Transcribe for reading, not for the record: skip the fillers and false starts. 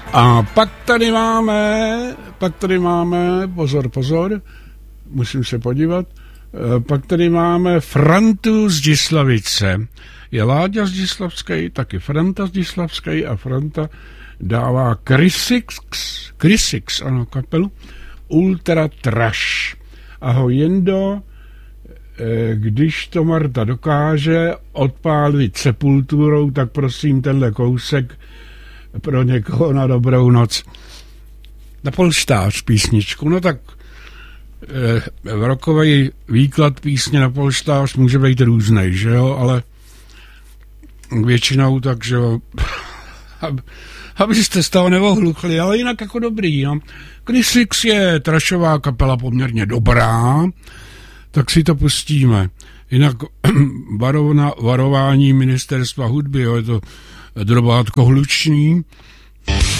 A pak tady máme, pozor, musím se podívat, pak tady máme Frantu z Dislavice. Je Láďa z Dislavskej, taky Franta z Dislavskej a Franta dává Krysix, ano, kapelu Ultra Trash. Ahoj Jendo, když to Marta dokáže odpálit Sepulturou, tak prosím tenhle kousek pro někoho na dobrou noc. Na polštář písničku, no tak rockový výklad písně na polštář může být různej, že jo, ale většinou tak, že jo, abyste z toho neohluchli, ale jinak jako dobrý, no. Krysix je trashová kapela poměrně dobrá, tak si to pustíme. Jinak varování ministerstva hudby, jo, je to drobátko hlučný,